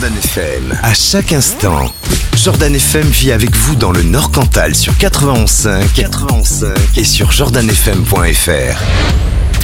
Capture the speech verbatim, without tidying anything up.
Jordan F M. À chaque instant, Jordan F M vit avec vous dans le Nord Cantal sur quatre-vingt-onze virgule cinq, quatre-vingt-onze virgule cinq et sur jordan f m point f r.